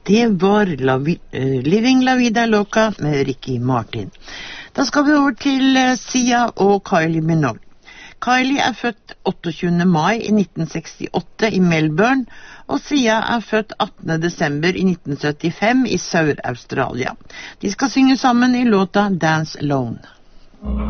Det var Living La Vida Loca med Ricky Martin. Da skal vi over til Sia og Kylie Minogue. Kylie født 28. mai i 1968 i Melbourne, og Sia født 18. desember i 1975 i Sør-Australia. De skal synge sammen i låta Dance Alone.